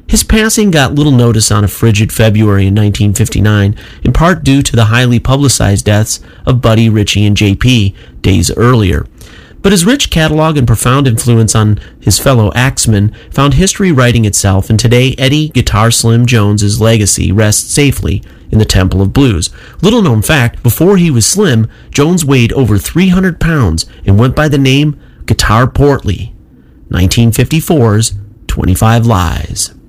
His passing got little notice on a frigid February in 1959, in part due to the highly publicized deaths of Buddy, Ritchie, and J.P. days earlier. But his rich catalog and profound influence on his fellow axemen found history writing itself, and today Eddie Guitar Slim Jones's legacy rests safely in the Temple of Blues. Little known fact, before he was slim, Jones weighed over 300 pounds and went by the name Guitar Portly. 1954's 25 Lies.